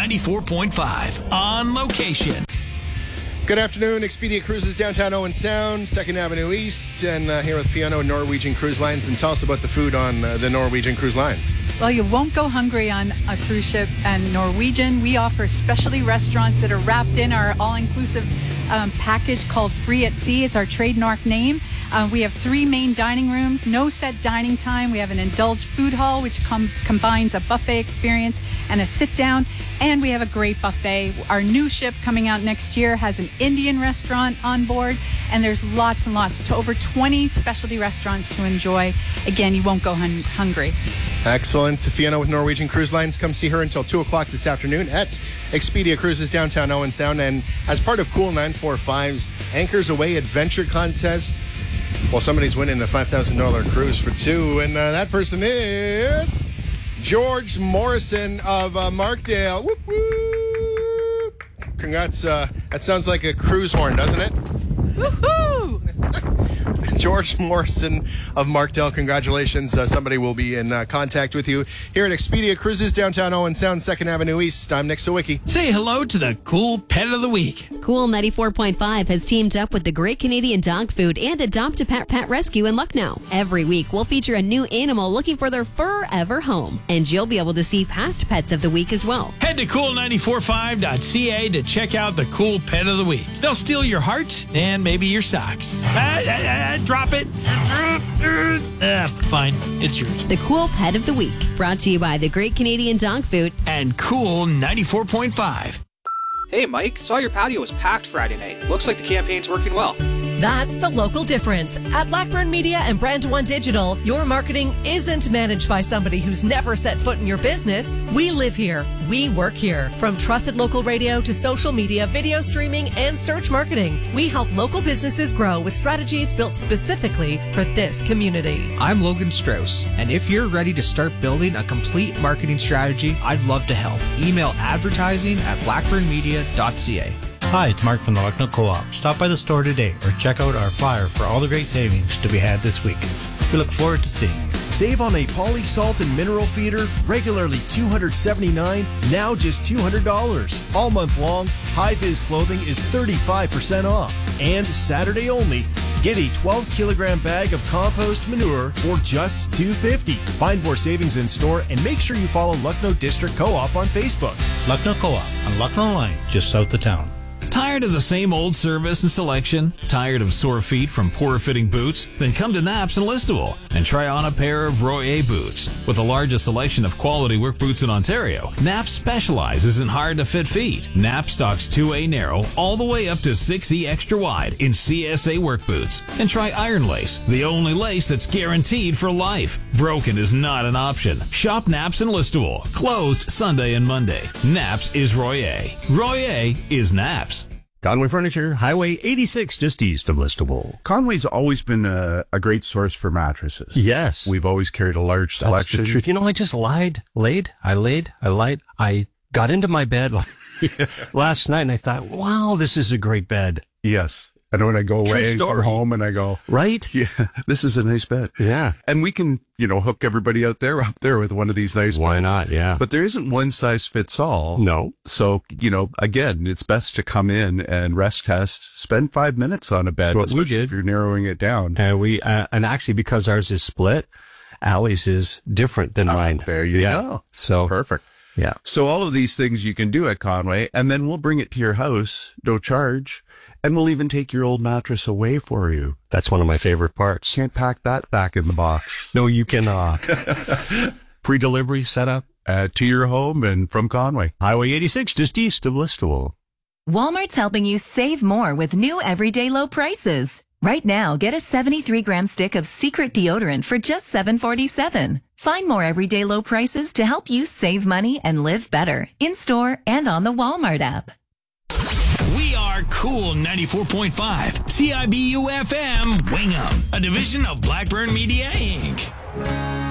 94.5 on location. Good afternoon. Expedia Cruises, downtown Owen Sound, 2nd Avenue East, and here with Fiona, Norwegian Cruise Lines. And tell us about the food on the Norwegian Cruise Lines. Well, you won't go hungry on a cruise ship. And Norwegian, we offer specialty restaurants that are wrapped in our all-inclusive package called Free at Sea. It's our trademark name. We have 3 main dining rooms, no set dining time. We have an indulged food hall, which combines a buffet experience and a sit-down. And we have a great buffet. Our new ship coming out next year has an Indian restaurant on board. And there's lots and lots, to over 20 specialty restaurants to enjoy. Again, you won't go hungry. Excellent. Fiona with Norwegian Cruise Lines. Come see her until 2 o'clock this afternoon at Expedia Cruises, downtown Owen Sound. And as part of Cool 945's Anchors Away Adventure Contest, well, somebody's winning a $5,000 cruise for 2. And that person is George Morrison of Markdale. Whoop, whoop. Congrats. That sounds like a cruise horn, doesn't it? Woohoo! George Morrison of Markdale, congratulations. Somebody will be in contact with you here at Expedia Cruises, downtown Owen Sound, 2nd Avenue East. I'm Nick Sawicki. Say hello to the cool pet of the week. Cool 94.5 has teamed up with the Great Canadian Dog Food and Adopt a Pet Pet Rescue in Lucknow. Every week, we'll feature a new animal looking for their forever home. And you'll be able to see past pets of the week as well. Head to cool945.ca to check out the cool pet of the week. They'll steal your heart and maybe your socks. Drop it. Fine. It's yours. The Cool Pet of the Week, brought to you by the Great Canadian Dog Food and Cool 94.5. Hey, Mike, saw your patio was packed Friday night. Looks like the campaign's working well. That's the local difference. At Blackburn Media and Brand One Digital, your marketing isn't managed by somebody who's never set foot in your business. We live here. We work here. From trusted local radio to social media, video streaming, and search marketing, we help local businesses grow with strategies built specifically for this community. I'm Logan Strauss, and if you're ready to start building a complete marketing strategy, I'd love to help. Email advertising@blackburnmedia.ca. Hi, it's Mark from the Lucknow Co-op. Stop by the store today or check out our flyer for all the great savings to be had this week. We look forward to seeing you. Save on a poly salt and mineral feeder, regularly $279, now just $200. All month long, High-Vis clothing is 35% off. And Saturday only, get a 12-kilogram bag of compost manure for just $250. Find more savings in store and make sure you follow Lucknow District Co-op on Facebook. Lucknow Co-op on Lucknow Line, just south of town. Tired of the same old service and selection? Tired of sore feet from poor-fitting boots? Then come to Naps and Listowel and try on a pair of Royer boots. With the largest selection of quality work boots in Ontario, Naps specializes in hard-to-fit feet. Naps stocks 2A narrow all the way up to 6E extra wide in CSA work boots. And try Iron Lace, the only lace that's guaranteed for life. Broken is not an option. Shop Naps and Listowel, closed Sunday and Monday. Naps is Royer. Royer is Naps. Conway Furniture, Highway 86, just east of Listowel. Conway's always been a great source for mattresses. Yes. We've always carried a large selection. That's the truth. You know, I just I got into my bed last night and I thought, wow, this is a great bed. Yes. And when I go away or home and I go, right? Yeah, this is a nice bed. Yeah. And we can, hook everybody up there with one of these nice Why beds. not? Yeah. But there isn't one size fits all. No. So, again, it's best to come in and rest test, spend 5 minutes on a bed. What we did. If you're narrowing it down. And actually because ours is split, Allie's is different than mine. There you go. So perfect. Yeah. So all of these things you can do at Conway, and then we'll bring it to your house, no charge. And we'll even take your old mattress away for you. That's one of my favorite parts. Can't pack that back in the box. No, you cannot. Free delivery set up to your home and from Conway. Highway 86, just east of Listowel. Walmart's helping you save more with new everyday low prices. Right now, get a 73-gram stick of Secret deodorant for just $7.47. Find more everyday low prices to help you save money and live better in-store and on the Walmart app. We are Cool 94.5, CIBU FM, Wingham, a division of Blackburn Media, Inc.